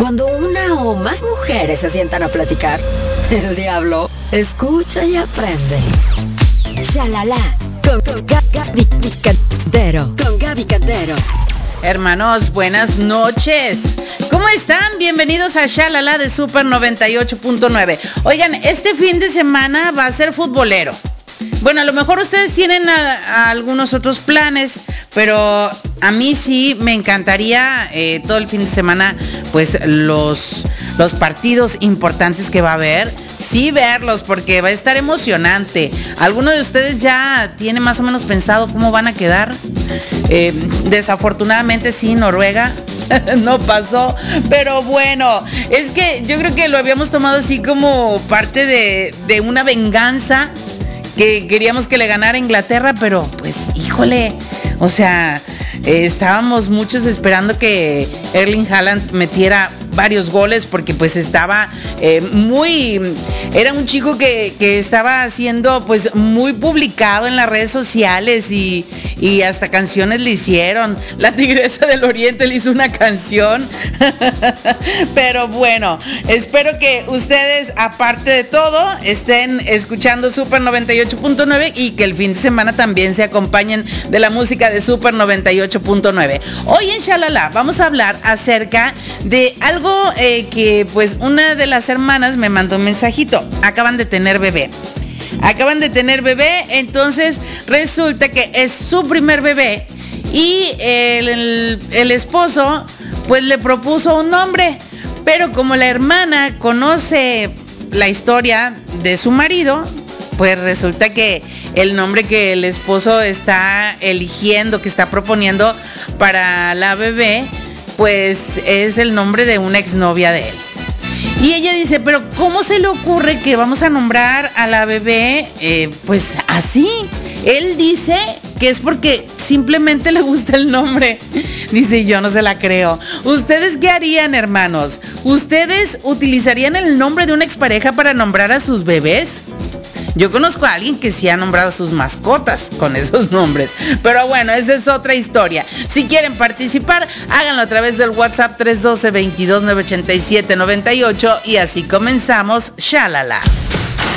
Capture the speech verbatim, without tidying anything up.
Cuando una o más mujeres se sientan a platicar, el diablo escucha y aprende. Shalala, con, con Gaby Cantero. Con Gaby Cantero. Hermanos, buenas noches. ¿Cómo están? Bienvenidos a Shalala de Super noventa y ocho punto nueve. Oigan, este fin de semana va a ser futbolero. Bueno, a lo mejor ustedes tienen a, a algunos otros planes, pero a mí sí me encantaría eh, todo el fin de semana, pues los, los partidos importantes que va a haber, sí verlos, porque va a estar emocionante. ¿Alguno de ustedes ya tiene más o menos pensado cómo van a quedar? Eh, desafortunadamente sí, Noruega no pasó, pero bueno, es que yo creo que lo habíamos tomado así como parte de, de una venganza, que queríamos que le ganara Inglaterra, pero pues híjole, o sea, eh, estábamos muchos esperando que Erling Haaland metiera varios goles, porque pues estaba eh, muy, era un chico que, que estaba siendo pues muy publicado en las redes sociales y, y hasta canciones le hicieron. La Tigresa del Oriente le hizo una canción. Pero bueno, espero que ustedes, aparte de todo, estén escuchando Super noventa y ocho punto nueve y que el fin de semana también se acompañen de la música de Super noventa y ocho punto nueve. Hoy en Shalala vamos a hablar acerca de algo eh, que pues una de las hermanas me mandó un mensajito. Acaban de tener bebé. Acaban de tener bebé, entonces resulta que es su primer bebé y el, el, el esposo pues le propuso un nombre, pero como la hermana conoce la historia de su marido, pues resulta que el nombre que el esposo está eligiendo, que está proponiendo para la bebé, pues es el nombre de una exnovia de él. Y ella dice, pero ¿cómo se le ocurre que vamos a nombrar a la bebé eh, pues así? Él dice que es porque simplemente le gusta el nombre. Dice, yo no se la creo. ¿Ustedes qué harían, hermanos? ¿Ustedes utilizarían el nombre de una expareja para nombrar a sus bebés? Yo conozco a alguien que sí ha nombrado a sus mascotas con esos nombres. Pero bueno, esa es otra historia. Si quieren participar, háganlo a través del WhatsApp tres uno dos, veintidós, novecientos ochenta y siete, noventa y ocho. Y así comenzamos Shalala.